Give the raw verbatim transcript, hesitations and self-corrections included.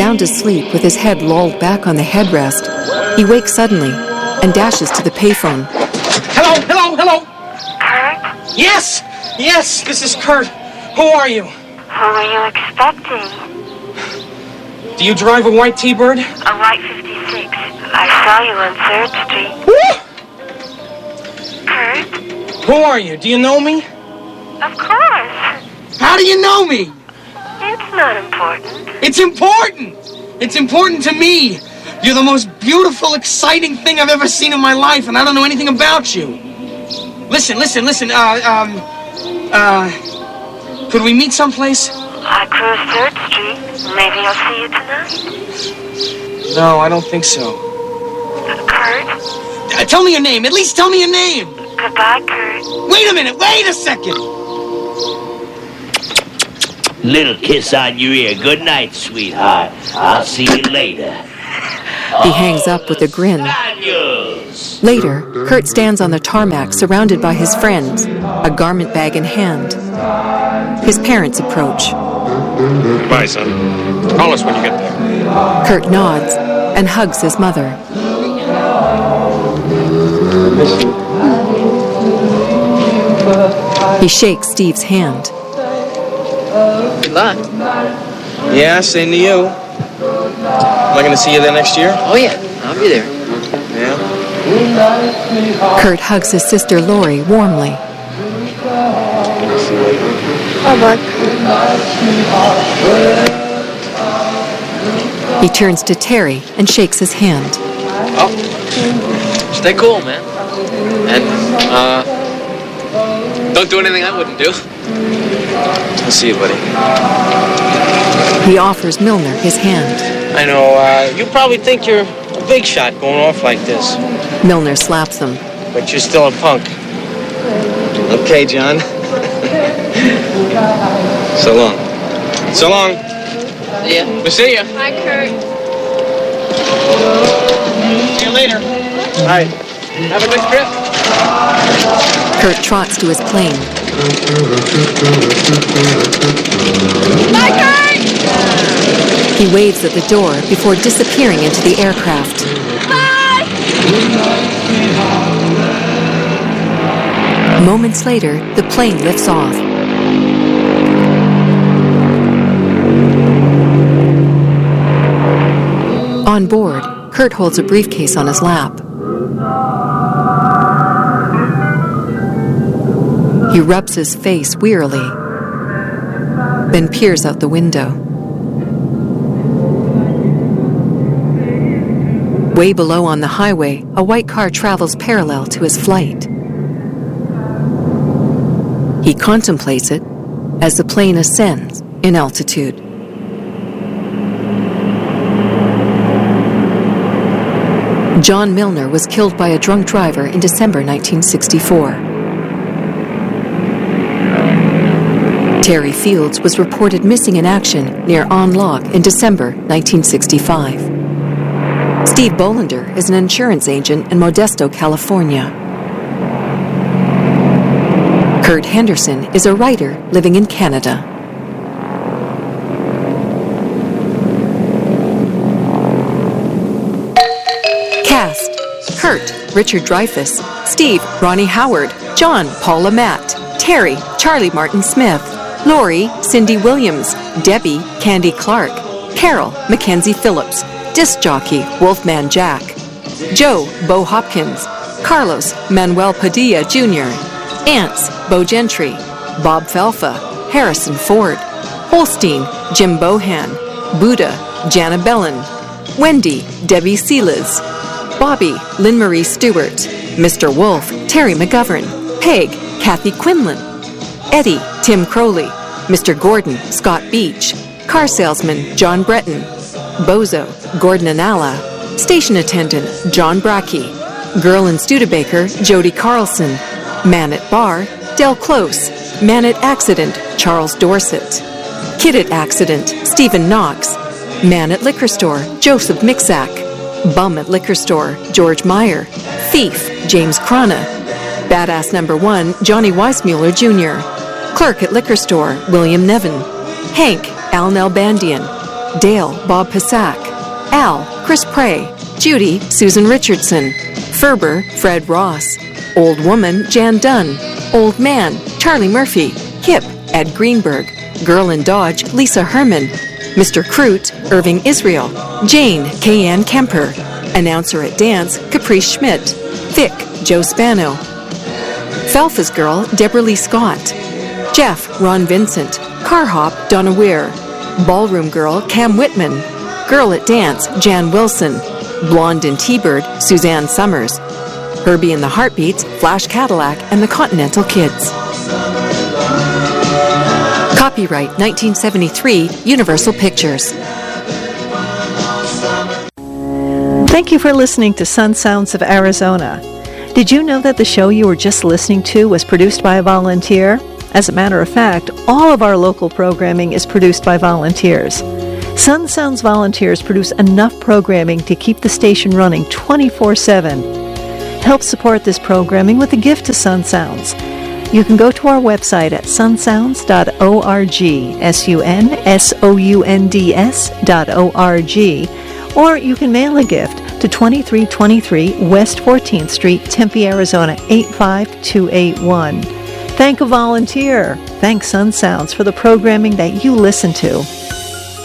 Sound asleep with his head lolled back on the headrest, he wakes suddenly and dashes to the payphone. Hello, hello, hello! Kurt? Yes! Yes, this is Kurt. Who are you? Who are you expecting? Do you drive a white T-Bird? A white fifty-six. I saw you on third Street. Kurt? Who are you? Do you know me? Of course. How do you know me? It's not important. It's important! It's important to me. You're the most beautiful, exciting thing I've ever seen in my life, and I don't know anything about you. Listen, listen, listen, uh, um, uh, could we meet someplace? I cruise third Street. Maybe I'll see you tonight. No, I don't think so. Kurt? Uh, tell me your name. At least tell me your name. Goodbye, Kurt. Wait a minute. Wait a second. Little kiss on your ear. Good night, sweetheart. I'll see you later. He hangs up with a grin. Later, Kurt stands on the tarmac surrounded by his friends, a garment bag in hand. His parents approach. Bye, son. Call us when you get there. Kurt nods and hugs his mother. He shakes Steve's hand. Good luck. Yeah, same to you. Am I going to see you there next year? Oh, yeah. I'll be there. Yeah. Kurt hugs his sister Lori warmly. Bye, bud. He turns to Terry and shakes his hand. Oh. Stay cool, man. And, uh, don't do anything I wouldn't do. I'll see you, buddy. He offers Milner his hand. I know, uh, you probably think you're a big shot going off like this. Milner slaps him. But you're still a punk. Okay, John. So long. So long. See ya. We'll see ya. Hi, Kurt. See you later. All right. Have a good trip. Kurt trots to his plane. Bye, Kurt! He waves at the door before disappearing into the aircraft. Bye! Moments later, the plane lifts off. On board, Kurt holds a briefcase on his lap. He rubs his face wearily, then peers out the window. Way below on the highway, a white car travels parallel to his flight. He contemplates it as the plane ascends in altitude. John Milner was killed by a drunk driver in December nineteen sixty-four. Terry Fields was reported missing in action near On Lock in December nineteen sixty-five. Steve Bolander is an insurance agent in Modesto, California. Kurt Henderson is a writer living in Canada. Cast: Kurt, Richard Dreyfuss; Steve, Ronnie Howard; John, Paula Matt; Terry, Charlie Martin Smith; Lori, Cindy Williams; Debbie, Candy Clark; Carol, Mackenzie Phillips; Disc jockey, Wolfman Jack; Joe, Bo Hopkins; Carlos, Manuel Padilla Junior; Ants, Bo Gentry; Bob Felfa, Harrison Ford; Holstein, Jim Bohan; Buddha, Jana Bellin; Wendy, Debbie Seelas; Bobby, Lynn Marie Stewart; Mister Wolf, Terry McGovern; Peg, Kathy Quinlan; Eddie, Tim Crowley; Mister Gordon, Scott Beach; Car salesman, John Breton; Bozo, Gordon Anala; Station attendant, John Brackey; Girl in Studebaker, Jody Carlson; Man at Bar, Del Close; Man at Accident, Charles Dorset; Kid at Accident, Stephen Knox; Man at Liquor Store, Joseph Mixack; Bum at Liquor Store, George Meyer; Thief, James Crana; Badass Number One, Johnny Weissmuller Junior; Clerk at Liquor Store, William Nevin; Hank, Al Nalbandian; Dale, Bob Pasak. Al, Chris Prey. Judy, Susan Richardson. Ferber, Fred Ross. Old Woman, Jan Dunn. Old Man, Charlie Murphy. Hip, Ed Greenberg. Girl in Dodge, Lisa Herman. Mister Crute, Irving Israel. Jane, Kay Ann Kemper. Announcer at Dance, Caprice Schmidt. Vic, Joe Spano. Falfa's Girl, Deborah Lee Scott. Jeff, Ron Vincent. Car Hop, Donna Weir. Ballroom Girl, Cam Whitman. Girl at Dance, Jan Wilson. Blonde in T-Bird, Suzanne Summers. Herbie and the Heartbeats, Flash Cadillac, and the Continental Kids. Copyright nineteen seventy-three, Universal Pictures. Thank you for listening to Sun Sounds of Arizona. Did you know that the show you were just listening to was produced by a volunteer? As a matter of fact, all of our local programming is produced by volunteers. Sun Sounds volunteers produce enough programming to keep the station running twenty-four seven. Help support this programming with a gift to Sun Sounds. You can go to our website at sun sounds dot org, S U N S O U N D S dot O R G, or you can mail a gift to twenty-three twenty-three West fourteenth Street, Tempe, Arizona, eight five two eight one. Thank a volunteer. Thank Sun Sounds for the programming that you listen to.